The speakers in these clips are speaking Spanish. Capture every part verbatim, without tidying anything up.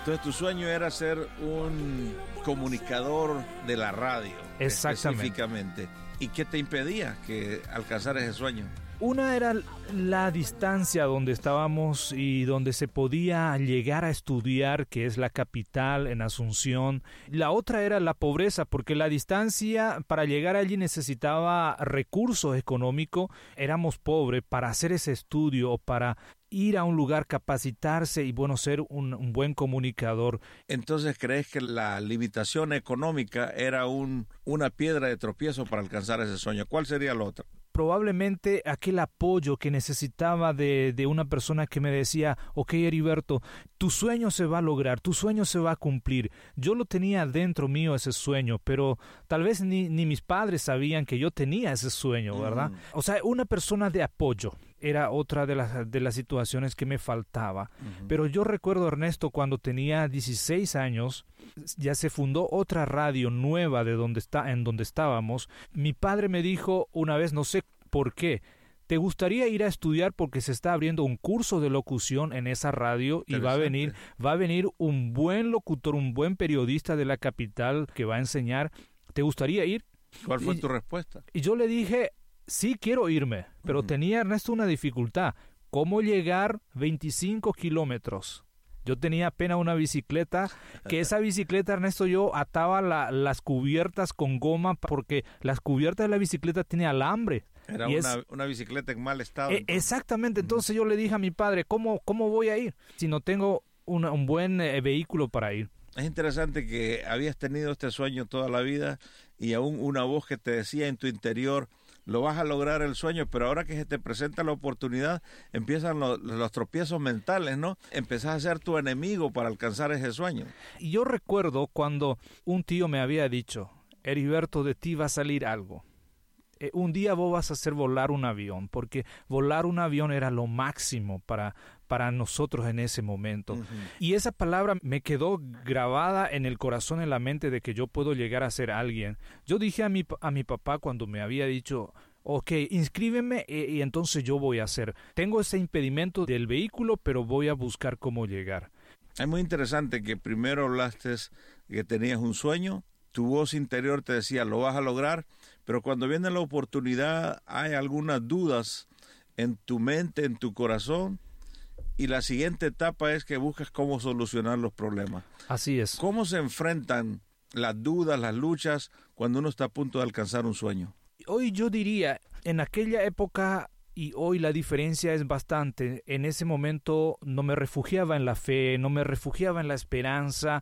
Entonces tu sueño era ser un comunicador de la radio. Exactamente. Específicamente. ¿Y qué te impedía que alcanzar ese sueño? Una era la distancia donde estábamos y donde se podía llegar a estudiar, que es la capital en Asunción. La otra era la pobreza, porque la distancia para llegar allí necesitaba recursos económicos. Éramos pobres para hacer ese estudio o para ir a un lugar, capacitarse y, bueno, ser un, un buen comunicador. Entonces, ¿crees que la limitación económica era un, una piedra de tropiezo para alcanzar ese sueño? ¿Cuál sería la otra? Probablemente aquel apoyo que necesitaba de, de una persona que me decía, ok, Heriberto, tu sueño se va a lograr, tu sueño se va a cumplir. Yo lo tenía dentro mío ese sueño, pero tal vez ni, ni mis padres sabían que yo tenía ese sueño, ¿verdad? Mm. O sea, una persona de apoyo era otra de las, de las situaciones que me faltaba. Uh-huh. Pero yo recuerdo, Ernesto, cuando tenía dieciséis años, ya se fundó otra radio nueva de donde está, en donde estábamos. Mi padre me dijo una vez, no sé por qué, ¿te gustaría ir a estudiar porque se está abriendo un curso de locución en esa radio y va a venir, va a venir un buen locutor, un buen periodista de la capital que va a enseñar? ¿Te gustaría ir? ¿Cuál fue y, tu respuesta? Y yo le dije, sí, quiero irme, pero uh-huh. tenía, Ernesto, una dificultad. ¿Cómo llegar veinticinco kilómetros? Yo tenía apenas una bicicleta, que esa bicicleta, Ernesto, yo ataba la, las cubiertas con goma porque las cubiertas de la bicicleta tienen alambre. Era una, es, una bicicleta en mal estado. Eh, exactamente, entonces uh-huh. yo le dije a mi padre, ¿cómo, cómo voy a ir si no tengo una, un buen eh, vehículo para ir? Es interesante que habías tenido este sueño toda la vida y aún una voz que te decía en tu interior, lo vas a lograr el sueño, pero ahora que se te presenta la oportunidad, empiezan los, los tropiezos mentales, ¿no? Empezás a ser tu enemigo para alcanzar ese sueño. Y yo recuerdo cuando un tío me había dicho, Heriberto, de ti va a salir algo. Eh, un día vos vas a hacer volar un avión, porque volar un avión era lo máximo para, para nosotros en ese momento. Uh-huh. Y esa palabra me quedó grabada en el corazón, en la mente, de que yo puedo llegar a ser alguien. Yo dije a mi, a mi papá cuando me había dicho, ok, inscríbeme y, y entonces yo voy a hacer. Tengo ese impedimento del vehículo, pero voy a buscar cómo llegar. Es muy interesante que primero hablaste que tenías un sueño, tu voz interior te decía, lo vas a lograr, pero cuando viene la oportunidad hay algunas dudas en tu mente, en tu corazón, y la siguiente etapa es que buscas cómo solucionar los problemas. Así es. ¿Cómo se enfrentan las dudas, las luchas, cuando uno está a punto de alcanzar un sueño? Hoy yo diría, en aquella época y hoy la diferencia es bastante. En ese momento no me refugiaba en la fe, no me refugiaba en la esperanza,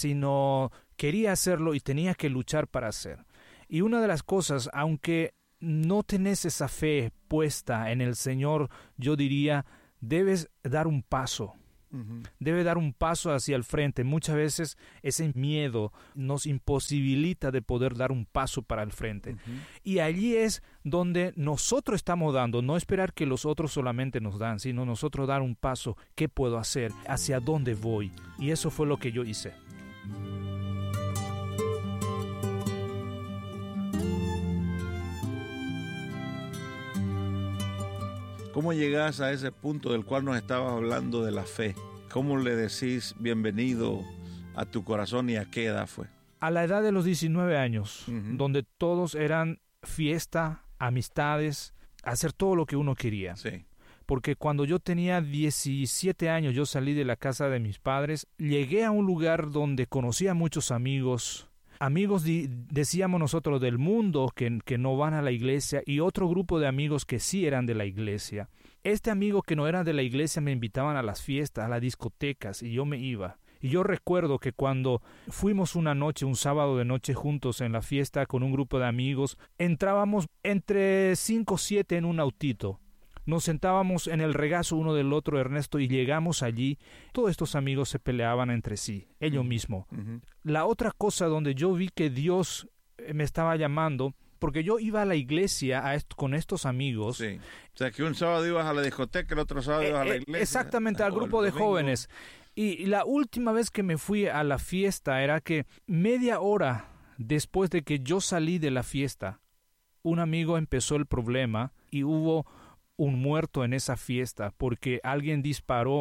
sino quería hacerlo y tenía que luchar para hacer. Y una de las cosas, aunque no tenés esa fe puesta en el Señor, yo diría, debes dar un paso. Uh-huh. Debe dar un paso hacia el frente. Muchas veces ese miedo nos imposibilita de poder dar un paso para el frente. Uh-huh. Y allí es donde nosotros estamos dando, no esperar que los otros solamente nos dan, sino nosotros dar un paso. ¿Qué puedo hacer? ¿Hacia dónde voy? Y eso fue lo que yo hice. ¿Cómo llegás a ese punto del cual nos estabas hablando de la fe? ¿Cómo le decís bienvenido a tu corazón y a qué edad fue? A la edad de los diecinueve años, uh-huh. donde todos eran fiesta, amistades, hacer todo lo que uno quería. Sí. Porque cuando yo tenía diecisiete años, yo salí de la casa de mis padres, llegué a un lugar donde conocí a muchos amigos, Amigos, di, decíamos nosotros, del mundo que, que no van a la iglesia, y otro grupo de amigos que sí eran de la iglesia. Este amigo que no era de la iglesia me invitaban a las fiestas, a las discotecas, y yo me iba. Y yo recuerdo que cuando fuimos una noche, un sábado de noche juntos en la fiesta con un grupo de amigos, entrábamos entre cinco o siete en un autito. Nos sentábamos en el regazo uno del otro, Ernesto, y llegamos allí. Todos estos amigos se peleaban entre sí, ellos mismos. Uh-huh. La otra cosa donde yo vi que Dios me estaba llamando, porque yo iba a la iglesia a esto, con estos amigos. Sí. O sea, que un sábado ibas a la discoteca, el otro sábado ibas eh, a la iglesia. Exactamente, al grupo de jóvenes. Y la última vez que me fui a la fiesta era que media hora después de que yo salí de la fiesta, un amigo empezó el problema y hubo un muerto en esa fiesta porque alguien disparó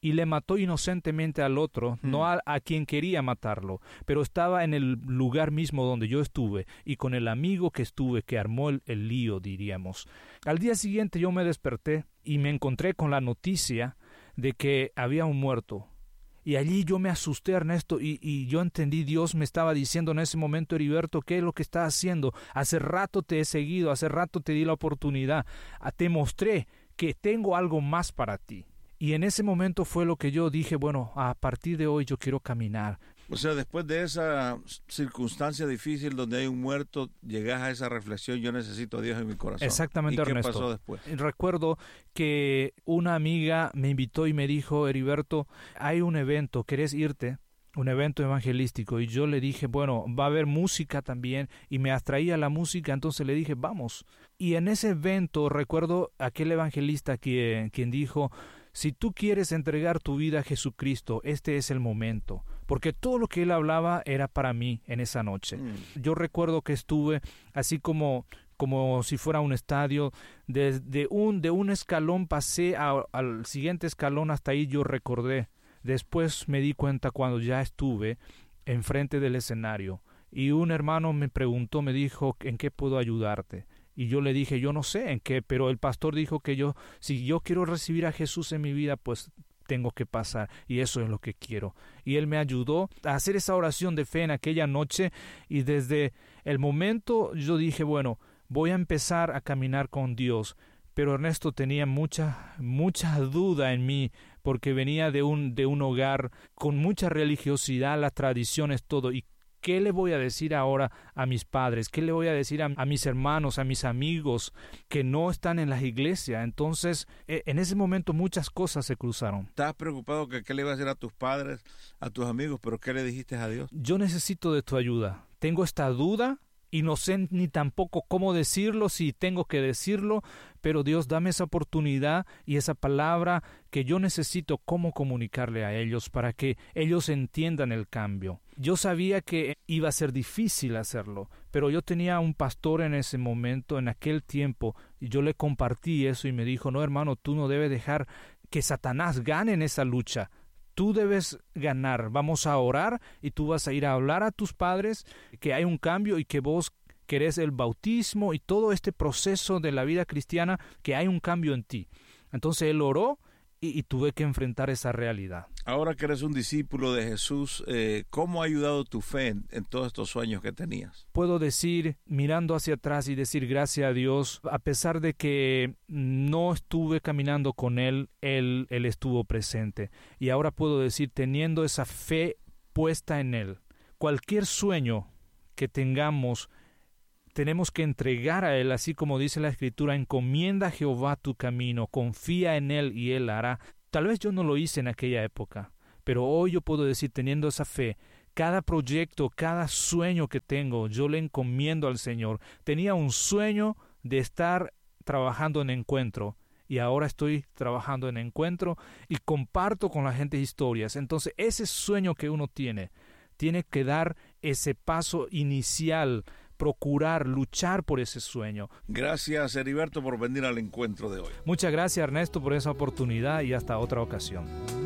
y le mató inocentemente al otro, hmm. no a, a quien quería matarlo, pero estaba en el lugar mismo donde yo estuve y con el amigo que estuve que armó el, el lío, diríamos. Al día siguiente yo me desperté y me encontré con la noticia de que había un muerto. Y allí yo me asusté, Ernesto, y, y yo entendí, Dios me estaba diciendo en ese momento, Heriberto, ¿qué es lo que estás haciendo? Hace rato te he seguido, hace rato te di la oportunidad, te mostré que tengo algo más para ti. Y en ese momento fue lo que yo dije, bueno, a partir de hoy yo quiero caminar. O sea, después de esa circunstancia difícil donde hay un muerto, llegas a esa reflexión, yo necesito a Dios en mi corazón. Exactamente, ¿Y qué Ernesto. pasó después? Recuerdo que una amiga me invitó y me dijo, Heriberto, hay un evento, ¿querés irte? Un evento evangelístico. Y yo le dije, bueno, va a haber música también, y me atraía la música, entonces le dije, vamos. Y en ese evento recuerdo aquel evangelista que, quien dijo, si tú quieres entregar tu vida a Jesucristo, este es el momento. Porque todo lo que él hablaba era para mí en esa noche. Mm. Yo recuerdo que estuve así como, como si fuera un estadio. Desde un, de un escalón pasé a, al siguiente escalón, hasta ahí yo recordé. Después me di cuenta cuando ya estuve enfrente del escenario. Y un hermano me preguntó, me dijo, ¿en qué puedo ayudarte? Y yo le dije, yo no sé en qué, pero el pastor dijo que yo, si yo quiero recibir a Jesús en mi vida, pues tengo que pasar, y eso es lo que quiero. Y él me ayudó a hacer esa oración de fe en aquella noche, y desde el momento yo dije, bueno, voy a empezar a caminar con Dios. Pero Ernesto tenía mucha, mucha duda en mí, porque venía de un, de un hogar con mucha religiosidad, las tradiciones, todo, y ¿qué le voy a decir ahora a mis padres? ¿Qué le voy a decir a, a mis hermanos, a mis amigos que no están en la iglesia? Entonces, eh, en ese momento muchas cosas se cruzaron. ¿Estabas preocupado que qué le iba a decir a tus padres, a tus amigos, pero qué le dijiste a Dios? Yo necesito de tu ayuda. Tengo esta duda y no sé ni tampoco cómo decirlo, si tengo que decirlo, pero Dios, dame esa oportunidad y esa palabra que yo necesito, cómo comunicarle a ellos para que ellos entiendan el cambio. Yo sabía que iba a ser difícil hacerlo, pero yo tenía un pastor en ese momento, en aquel tiempo, y yo le compartí eso y me dijo, no, hermano, tú no debes dejar que Satanás gane en esa lucha. Tú debes ganar, vamos a orar y tú vas a ir a hablar a tus padres que hay un cambio y que vos querés el bautismo y todo este proceso de la vida cristiana, que hay un cambio en ti. Entonces él oró y, y tuve que enfrentar esa realidad. Ahora que eres un discípulo de Jesús, eh, ¿cómo ha ayudado tu fe en, en todos estos sueños que tenías? Puedo decir, mirando hacia atrás y decir gracias a Dios, a pesar de que no estuve caminando con Él, Él, Él estuvo presente. Y ahora puedo decir, teniendo esa fe puesta en Él, cualquier sueño que tengamos, tenemos que entregar a Él, así como dice la Escritura, encomienda a Jehová tu camino, confía en Él y Él hará. Tal vez yo no lo hice en aquella época, pero hoy yo puedo decir, teniendo esa fe, cada proyecto, cada sueño que tengo, yo le encomiendo al Señor. Tenía un sueño de estar trabajando en Encuentro, y ahora estoy trabajando en Encuentro y comparto con la gente historias. Entonces, ese sueño que uno tiene, tiene que dar ese paso inicial, procurar, luchar por ese sueño. Gracias, Heriberto, por venir al encuentro de hoy. Muchas gracias, Ernesto, por esa oportunidad y hasta otra ocasión.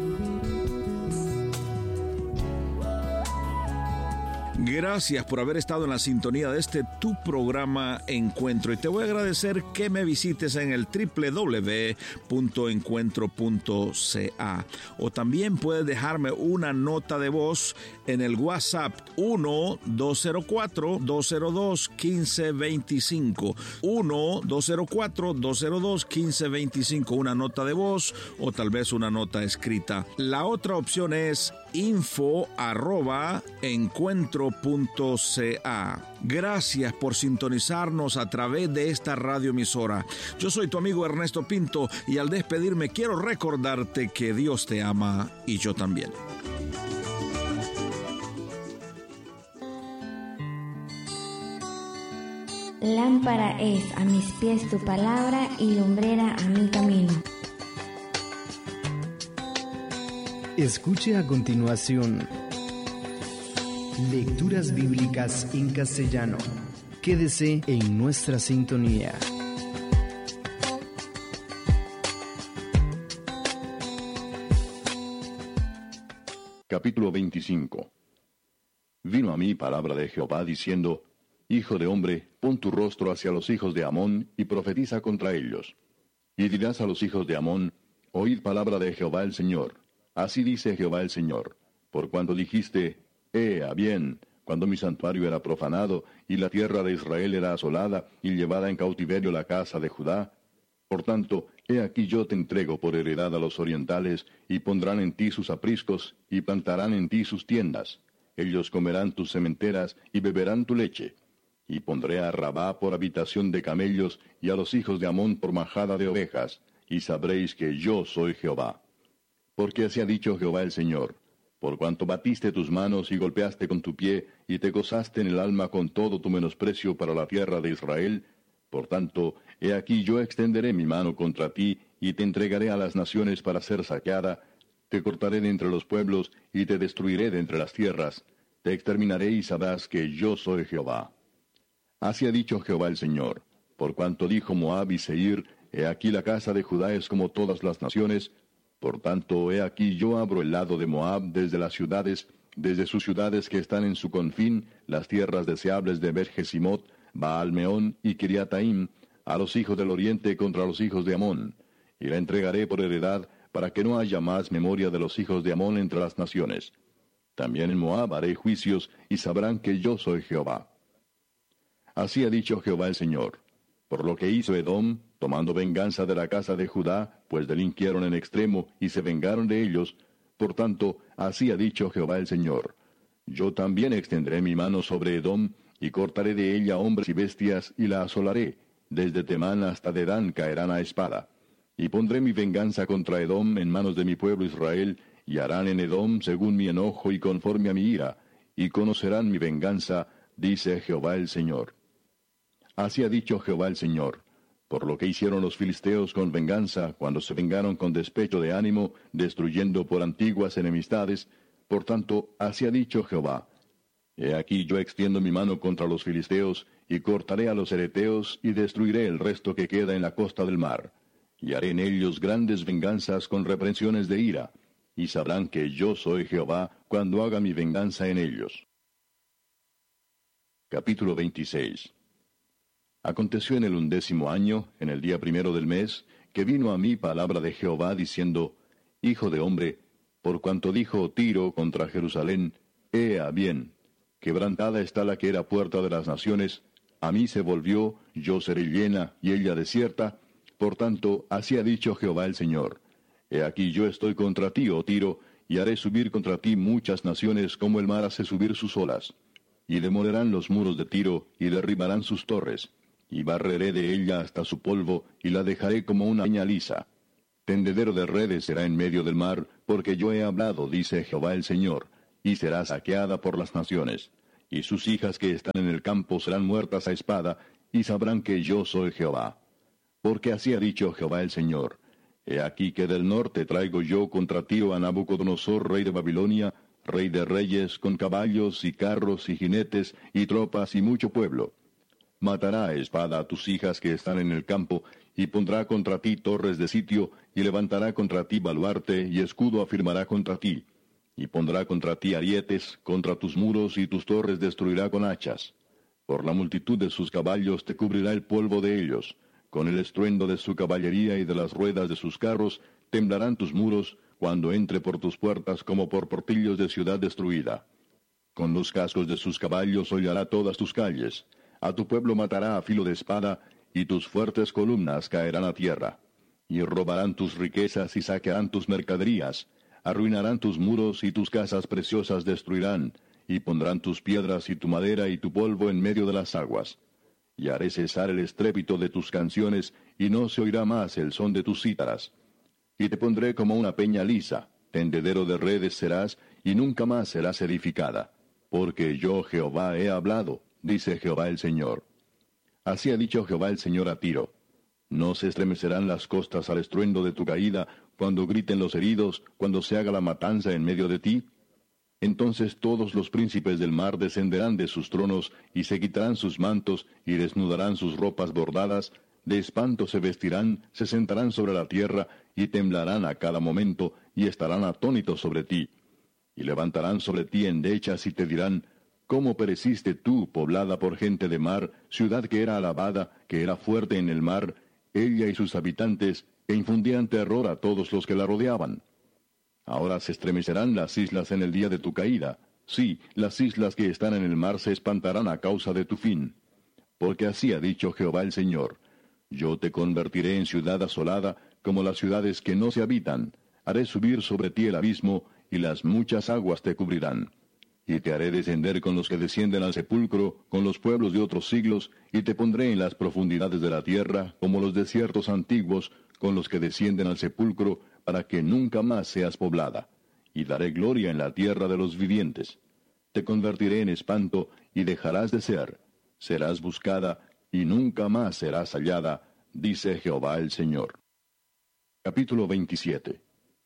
Gracias por haber estado en la sintonía de este tu programa Encuentro, y te voy a agradecer que me visites en el doble u doble u doble u punto encuentro punto c a, o también puedes dejarme una nota de voz en el WhatsApp uno dos cero cuatro dos cero dos uno cinco dos cinco uno dos cero cuatro dos cero dos uno cinco dos cinco, una nota de voz o tal vez una nota escrita. La otra opción es info arroba encuentro punto c a. Gracias por sintonizarnos a través de esta radioemisora. Yo soy tu amigo Ernesto Pinto, y al despedirme quiero recordarte que Dios te ama y yo también. Lámpara es a mis pies tu palabra y lumbrera a mi camino. Escuche a continuación lecturas bíblicas en castellano. Quédese en nuestra sintonía. Capítulo veinticinco. Vino a mí palabra de Jehová diciendo, Hijo de hombre, pon tu rostro hacia los hijos de Amón, y profetiza contra ellos. Y dirás a los hijos de Amón, Oíd palabra de Jehová el Señor. Así dice Jehová el Señor, por cuanto dijiste, Ea bien, cuando mi santuario era profanado, y la tierra de Israel era asolada, y llevada en cautiverio la casa de Judá. Por tanto, he aquí yo te entrego por heredad a los orientales, y pondrán en ti sus apriscos, y plantarán en ti sus tiendas. Ellos comerán tus sementeras, y beberán tu leche. Y pondré a Rabá por habitación de camellos, y a los hijos de Amón por majada de ovejas, y sabréis que yo soy Jehová. Porque así ha dicho Jehová el Señor, por cuanto batiste tus manos y golpeaste con tu pie, y te gozaste en el alma con todo tu menosprecio para la tierra de Israel, por tanto, he aquí yo extenderé mi mano contra ti, y te entregaré a las naciones para ser saqueada, te cortaré de entre los pueblos, y te destruiré de entre las tierras, te exterminaré y sabrás que yo soy Jehová. Así ha dicho Jehová el Señor, por cuanto dijo Moab y Seir, he aquí la casa de Judá es como todas las naciones, por tanto he aquí yo abro el lado de Moab desde las ciudades, desde sus ciudades que están en su confín, las tierras deseables de Bet-Jesimot, Baal-Meón y Kiriataim, a los hijos del oriente contra los hijos de Amón, y la entregaré por heredad, para que no haya más memoria de los hijos de Amón entre las naciones. También en Moab haré juicios, y sabrán que yo soy Jehová. Así ha dicho Jehová el Señor, por lo que hizo Edom, tomando venganza de la casa de Judá, pues delinquieron en extremo, y se vengaron de ellos, por tanto, así ha dicho Jehová el Señor, yo también extenderé mi mano sobre Edom, y cortaré de ella hombres y bestias, y la asolaré, desde Temán hasta Dedán caerán a espada. Y pondré mi venganza contra Edom en manos de mi pueblo Israel, y harán en Edom según mi enojo y conforme a mi ira, y conocerán mi venganza, dice Jehová el Señor. Así ha dicho Jehová el Señor, por lo que hicieron los filisteos con venganza, cuando se vengaron con despecho de ánimo, destruyendo por antiguas enemistades, por tanto, así ha dicho Jehová, he aquí yo extiendo mi mano contra los filisteos, y cortaré a los hereteos, y destruiré el resto que queda en la costa del mar, y haré en ellos grandes venganzas con reprensiones de ira, y sabrán que yo soy Jehová, cuando haga mi venganza en ellos. Capítulo veintiséis. Aconteció en el undécimo año, en el día primero del mes, que vino a mí palabra de Jehová, diciendo, Hijo de hombre, por cuanto dijo Tiro contra Jerusalén, Ea bien, quebrantada está la que era puerta de las naciones, a mí se volvió, yo seré llena, y ella desierta, por tanto, así ha dicho Jehová el Señor, He aquí yo estoy contra ti, oh Tiro, y haré subir contra ti muchas naciones como el mar hace subir sus olas. Y demolerán los muros de Tiro, y derribarán sus torres, y barreré de ella hasta su polvo, y la dejaré como una peña lisa. Tendedero de redes será en medio del mar, porque yo he hablado, dice Jehová el Señor, y será saqueada por las naciones. Y sus hijas que están en el campo serán muertas a espada, y sabrán que yo soy Jehová. Porque así ha dicho Jehová el Señor, He aquí que del norte traigo yo contra Tiro a Nabucodonosor, rey de Babilonia, rey de reyes, con caballos y carros y jinetes y tropas y mucho pueblo. Matará a espada a tus hijas que están en el campo, y pondrá contra ti torres de sitio, y levantará contra ti baluarte, y escudo afirmará contra ti. Y pondrá contra ti arietes, contra tus muros, y tus torres destruirá con hachas. Por la multitud de sus caballos te cubrirá el polvo de ellos. Con el estruendo de su caballería y de las ruedas de sus carros, temblarán tus muros, cuando entre por tus puertas como por portillos de ciudad destruida. Con los cascos de sus caballos hollará todas tus calles. A tu pueblo matará a filo de espada, y tus fuertes columnas caerán a tierra. Y robarán tus riquezas y saquearán tus mercaderías. Arruinarán tus muros y tus casas preciosas destruirán, y pondrán tus piedras y tu madera y tu polvo en medio de las aguas. Y haré cesar el estrépito de tus canciones, y no se oirá más el son de tus cítaras. Y te pondré como una peña lisa, tendedero de redes serás, y nunca más serás edificada. Porque yo Jehová he hablado, dice Jehová el Señor. Así ha dicho Jehová el Señor a Tiro. No se estremecerán las costas al estruendo de tu caída, cuando griten los heridos, cuando se haga la matanza en medio de ti. Entonces todos los príncipes del mar descenderán de sus tronos, y se quitarán sus mantos, y desnudarán sus ropas bordadas, de espanto se vestirán, se sentarán sobre la tierra, y temblarán a cada momento, y estarán atónitos sobre ti. y levantarán sobre ti endechas y te dirán, ¿cómo pereciste tú, poblada por gente de mar, ciudad que era alabada, que era fuerte en el mar, ella y sus habitantes, e infundían terror a todos los que la rodeaban? Ahora se estremecerán las islas en el día de tu caída. Sí, las islas que están en el mar se espantarán a causa de tu fin. Porque así ha dicho Jehová el Señor: yo te convertiré en ciudad asolada, como las ciudades que no se habitan. Haré subir sobre ti el abismo, y las muchas aguas te cubrirán. Y te haré descender con los que descienden al sepulcro, con los pueblos de otros siglos, y te pondré en las profundidades de la tierra, como los desiertos antiguos, con los que descienden al sepulcro, para que nunca más seas poblada. Y daré gloria en la tierra de los vivientes. Te convertiré en espanto, y dejarás de ser. Serás buscada, y nunca más serás hallada, dice Jehová el Señor. Capítulo veintisiete.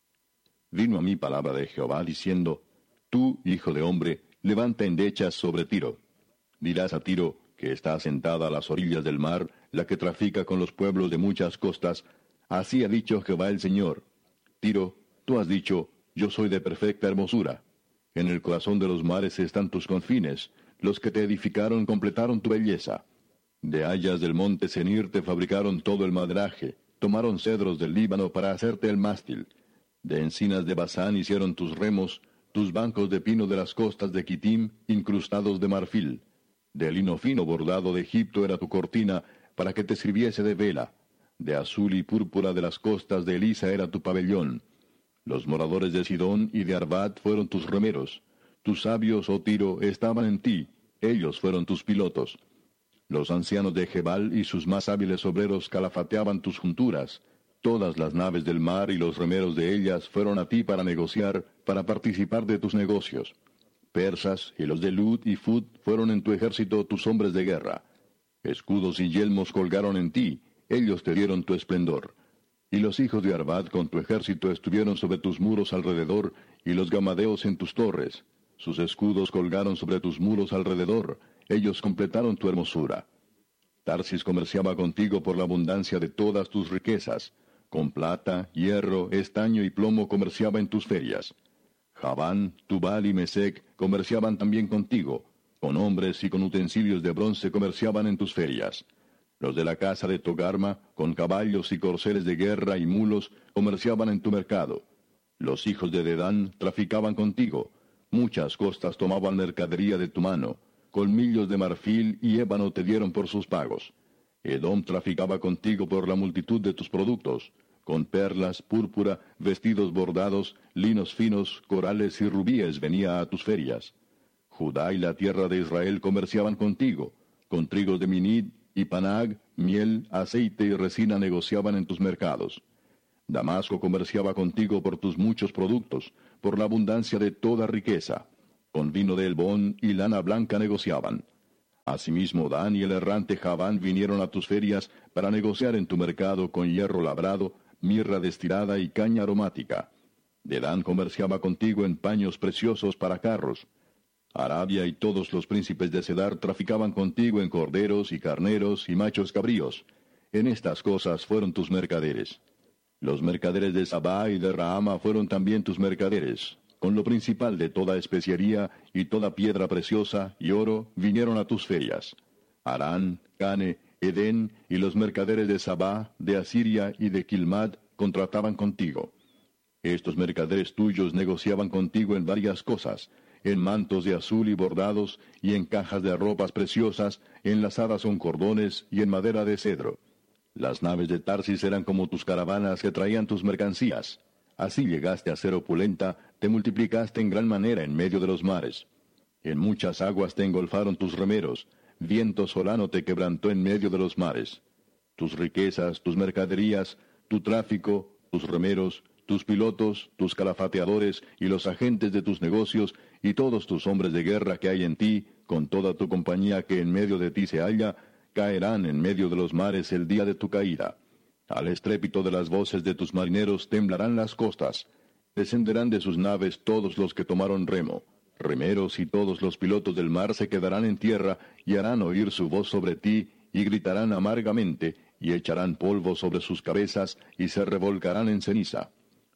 Vino a mí palabra de Jehová, diciendo, Tú, hijo de hombre, levanta endechas sobre Tiro. Dirás a Tiro, que está asentada a las orillas del mar, la que trafica con los pueblos de muchas costas, así ha dicho Jehová el Señor. Tiro, tú has dicho, yo soy de perfecta hermosura. En el corazón de los mares están tus confines, los que te edificaron completaron tu belleza. De hayas del monte Senir te fabricaron todo el madraje, tomaron cedros del Líbano para hacerte el mástil. De encinas de Basán hicieron tus remos, tus bancos de pino de las costas de Quitim, incrustados de marfil. De lino fino bordado de Egipto era tu cortina, para que te sirviese de vela. De azul y púrpura de las costas de Elisa era tu pabellón. Los moradores de Sidón y de Arvad fueron tus remeros. Tus sabios, oh Tiro, estaban en ti, ellos fueron tus pilotos. Los ancianos de Gebal y sus más hábiles obreros calafateaban tus junturas. Todas las naves del mar y los remeros de ellas fueron a ti para negociar, para participar de tus negocios. Persas y los de Lud y Fud fueron en tu ejército tus hombres de guerra. Escudos y yelmos colgaron en ti, ellos te dieron tu esplendor. Y los hijos de Arvad con tu ejército estuvieron sobre tus muros alrededor, y los gamadeos en tus torres. Sus escudos colgaron sobre tus muros alrededor, ellos completaron tu hermosura. Tarsis comerciaba contigo por la abundancia de todas tus riquezas. Con plata, hierro, estaño y plomo comerciaba en tus ferias. Javán, Tubal y Mesec comerciaban también contigo. Con hombres y con utensilios de bronce comerciaban en tus ferias. Los de la casa de Togarma, con caballos y corceles de guerra y mulos, comerciaban en tu mercado. Los hijos de Dedán traficaban contigo. Muchas costas tomaban mercadería de tu mano. Colmillos de marfil y ébano te dieron por sus pagos. Edom traficaba contigo por la multitud de tus productos, con perlas, púrpura, vestidos bordados, linos finos, corales y rubíes venía a tus ferias. Judá y la tierra de Israel comerciaban contigo, con trigos de Minid y Panag, miel, aceite y resina negociaban en tus mercados. Damasco comerciaba contigo por tus muchos productos, por la abundancia de toda riqueza. Con vino de Elbón y lana blanca negociaban. Asimismo Dan y el errante Javán vinieron a tus ferias para negociar en tu mercado con hierro labrado, mirra destilada y caña aromática. Dedán comerciaba contigo en paños preciosos para carros. Arabia y todos los príncipes de Cedar traficaban contigo en corderos y carneros y machos cabríos. En estas cosas fueron tus mercaderes. Los mercaderes de Sabá y de Rahama fueron también tus mercaderes. Con lo principal de toda especiería y toda piedra preciosa y oro vinieron a tus ferias. Harán, Cane, Edén y los mercaderes de Sabá, de Asiria y de Quilmad contrataban contigo. Estos mercaderes tuyos negociaban contigo en varias cosas, en mantos de azul y bordados, y en cajas de ropas preciosas, enlazadas con cordones y en madera de cedro. Las naves de Tarsis eran como tus caravanas que traían tus mercancías. Así llegaste a ser opulenta, te multiplicaste en gran manera en medio de los mares. En muchas aguas te engolfaron tus remeros, viento solano te quebrantó en medio de los mares. Tus riquezas, tus mercaderías, tu tráfico, tus remeros, tus pilotos, tus calafateadores y los agentes de tus negocios, y todos tus hombres de guerra que hay en ti, con toda tu compañía que en medio de ti se halla, caerán en medio de los mares el día de tu caída. Al estrépito de las voces de tus marineros temblarán las costas. Descenderán de sus naves todos los que tomaron remo. Remeros y todos los pilotos del mar se quedarán en tierra y harán oír su voz sobre ti y gritarán amargamente y echarán polvo sobre sus cabezas y se revolcarán en ceniza.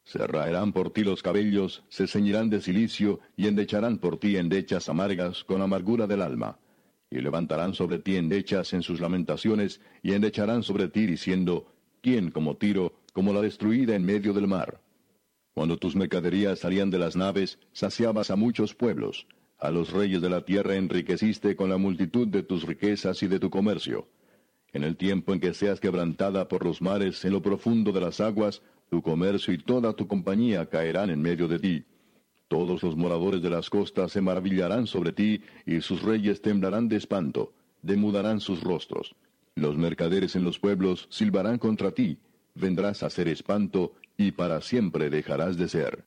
Se raerán por ti los cabellos, se ceñirán de cilicio, y endecharán por ti endechas amargas con amargura del alma. Y levantarán sobre ti endechas en sus lamentaciones, y endecharán sobre ti diciendo, ¿quién como Tiro, como la destruida en medio del mar? Cuando tus mercaderías salían de las naves, saciabas a muchos pueblos. A los reyes de la tierra enriqueciste con la multitud de tus riquezas y de tu comercio. En el tiempo en que seas quebrantada por los mares en lo profundo de las aguas, tu comercio y toda tu compañía caerán en medio de ti. Todos los moradores de las costas se maravillarán sobre ti, y sus reyes temblarán de espanto, demudarán sus rostros. Los mercaderes en los pueblos silbarán contra ti, vendrás a ser espanto, y para siempre dejarás de ser.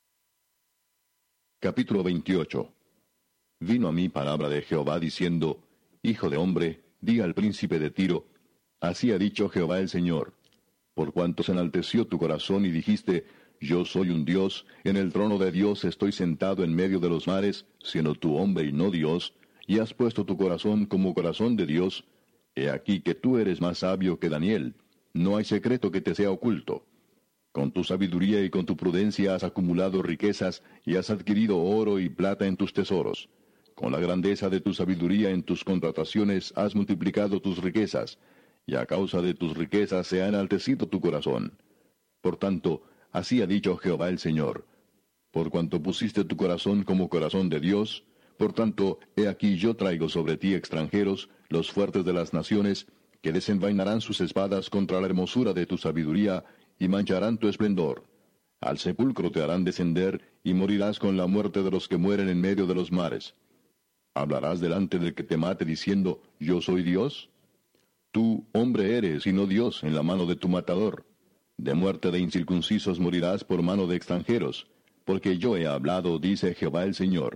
Capítulo veintiocho. Vino a mí palabra de Jehová diciendo, Hijo de hombre, di al príncipe de Tiro, así ha dicho Jehová el Señor, por cuanto se enalteció tu corazón y dijiste, yo soy un Dios, en el trono de Dios estoy sentado en medio de los mares, siendo tú hombre y no Dios, y has puesto tu corazón como corazón de Dios, he aquí que tú eres más sabio que Daniel, no hay secreto que te sea oculto. Con tu sabiduría y con tu prudencia has acumulado riquezas, y has adquirido oro y plata en tus tesoros. Con la grandeza de tu sabiduría en tus contrataciones has multiplicado tus riquezas, y a causa de tus riquezas se ha enaltecido tu corazón. Por tanto, así ha dicho Jehová el Señor, por cuanto pusiste tu corazón como corazón de Dios, por tanto, he aquí yo traigo sobre ti extranjeros, los fuertes de las naciones, que desenvainarán sus espadas contra la hermosura de tu sabiduría, y mancharán tu esplendor. Al sepulcro te harán descender, y morirás con la muerte de los que mueren en medio de los mares. ¿Hablarás delante del que te mate diciendo, yo soy Dios? Tú, hombre eres, y no Dios, en la mano de tu matador. De muerte de incircuncisos morirás por mano de extranjeros, porque yo he hablado, dice Jehová el Señor.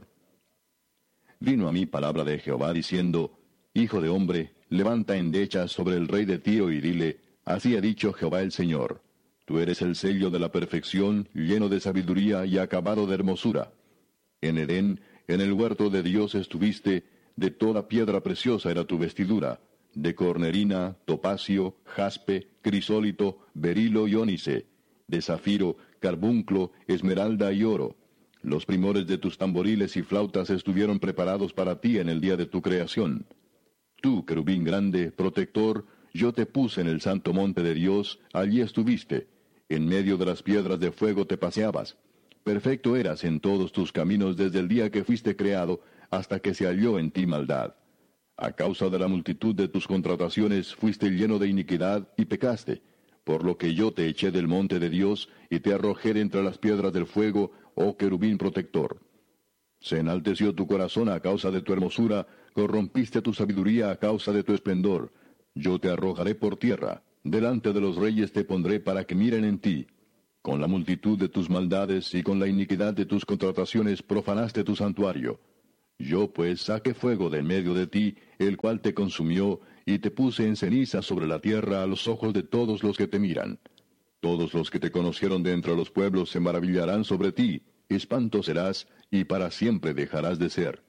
Vino a mí palabra de Jehová diciendo, Hijo de hombre, levanta endechas sobre el rey de Tiro y dile, así ha dicho Jehová el Señor. Tú eres el sello de la perfección, lleno de sabiduría y acabado de hermosura. En Edén, en el huerto de Dios estuviste, de toda piedra preciosa era tu vestidura, de cornerina, topacio, jaspe, crisólito, berilo y ónice, de zafiro, carbunclo, esmeralda y oro. Los primores de tus tamboriles y flautas estuvieron preparados para ti en el día de tu creación. Tú, querubín grande, protector, yo te puse en el santo monte de Dios, allí estuviste. En medio de las piedras de fuego te paseabas. Perfecto eras en todos tus caminos desde el día que fuiste creado, hasta que se halló en ti maldad. A causa de la multitud de tus contrataciones fuiste lleno de iniquidad y pecaste, por lo que yo te eché del monte de Dios y te arrojé entre las piedras del fuego, oh querubín protector. Se enalteció tu corazón a causa de tu hermosura, corrompiste tu sabiduría a causa de tu esplendor. Yo te arrojaré por tierra, delante de los reyes te pondré para que miren en ti. Con la multitud de tus maldades y con la iniquidad de tus contrataciones profanaste tu santuario. Yo pues saqué fuego de en medio de ti, el cual te consumió, y te puse en ceniza sobre la tierra a los ojos de todos los que te miran. Todos los que te conocieron de entre los pueblos se maravillarán sobre ti, espanto serás, y para siempre dejarás de ser.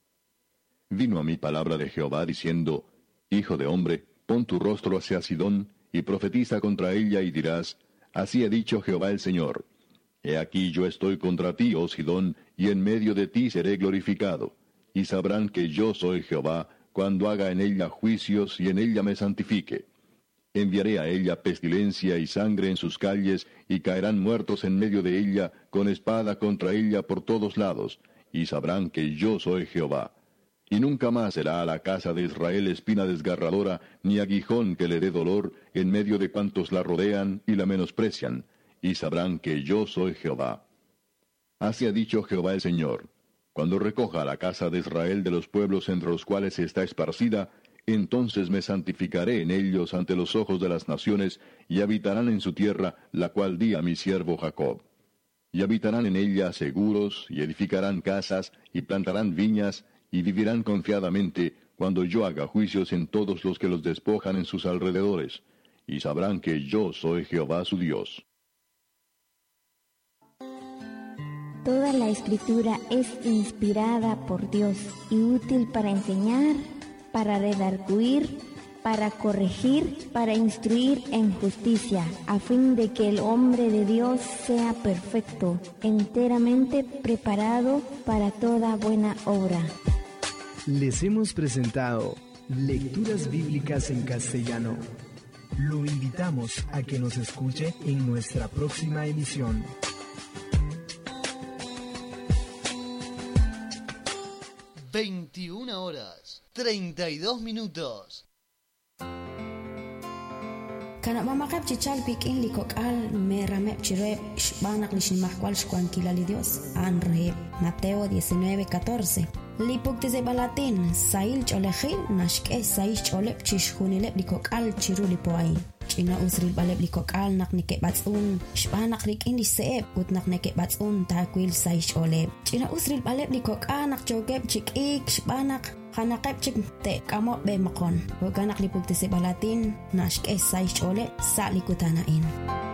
Vino a mí palabra de Jehová diciendo, Hijo de hombre, pon tu rostro hacia Sidón, y profetiza contra ella, y dirás, Así ha dicho Jehová el Señor. He aquí yo estoy contra ti, oh Sidón, y en medio de ti seré glorificado. Y sabrán que yo soy Jehová, cuando haga en ella juicios y en ella me santifique. Enviaré a ella pestilencia y sangre en sus calles, y caerán muertos en medio de ella, con espada contra ella por todos lados, y sabrán que yo soy Jehová. Y nunca más será a la casa de Israel espina desgarradora, ni aguijón que le dé dolor, en medio de cuantos la rodean y la menosprecian, y sabrán que yo soy Jehová. Así ha dicho Jehová el Señor. Cuando recoja a la casa de Israel de los pueblos entre los cuales está esparcida, entonces me santificaré en ellos ante los ojos de las naciones, y habitarán en su tierra, la cual di a mi siervo Jacob. Y habitarán en ella seguros, y edificarán casas, y plantarán viñas, y vivirán confiadamente, cuando yo haga juicios en todos los que los despojan en sus alrededores, y sabrán que yo soy Jehová su Dios. Toda la Escritura es inspirada por Dios y útil para enseñar, para redarguir, para corregir, para instruir en justicia, a fin de que el hombre de Dios sea perfecto, enteramente preparado para toda buena obra. Les hemos presentado Lecturas Bíblicas en Castellano. Lo invitamos a que nos escuche en nuestra próxima emisión. veintiuna horas, treinta y dos minutos. Kana mamakap chichalpik in likok al meramep chirep shbanak lishimahkwal shkuankilali Dios anreheb Mateo diecinueve catorce. Lipuk tise balatin sail cholejil nashke saish cholep chishhunilep likok al chirulipoai. China usril balep likok al nak nike batsun shbanak rik in liseep ut nak nike batsun takwil saish olep. China usril balep likok al nak chogep chik ik shbanak Hanakep chik te kamo be makon. Huwag anak lipog ti si balatin, nashk esay chole sa likutanain.